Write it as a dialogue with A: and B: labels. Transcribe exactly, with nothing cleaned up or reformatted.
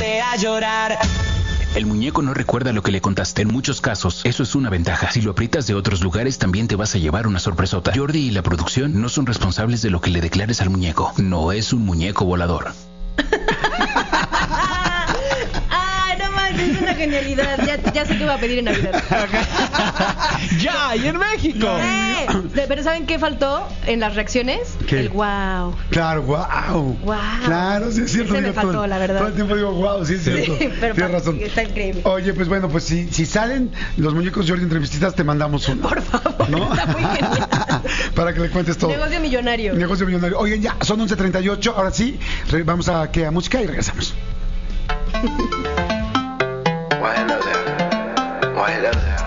A: ponerte a llorar.
B: El muñeco no recuerda lo que le contaste. En muchos casos, eso es una ventaja. Si lo aprietas de otros lugares, también te vas a llevar una sorpresota. Jordi y la producción no son responsables de lo que le declares al muñeco. No es un muñeco volador.
C: Es una genialidad. Ya, ya sé qué voy a pedir en Navidad.
D: ¡Ya! ¡Y en México!
C: Eh, pero ¿saben qué faltó en las reacciones?
E: ¿Qué?
C: El wow.
E: Claro, wow.
C: Wow.
E: Claro, sí es cierto.
C: Ese me
E: digo,
C: faltó,
E: todo,
C: la verdad.
E: Todo el tiempo digo, wow, sí es cierto.
C: Sí, pero
E: Tienes razón.
C: está increíble.
E: Oye, pues bueno, pues si, si salen los muñecos Jordi entrevististas, te mandamos uno.
C: Por favor,
E: ¿no?
C: está muy genial.
E: Para que le cuentes todo.
C: Negocio millonario.
E: Negocio millonario. Oigan, ya, son once treinta y ocho. Ahora sí, re- vamos a, ¿qué? a música y regresamos.
F: Why hello there? Why hello there?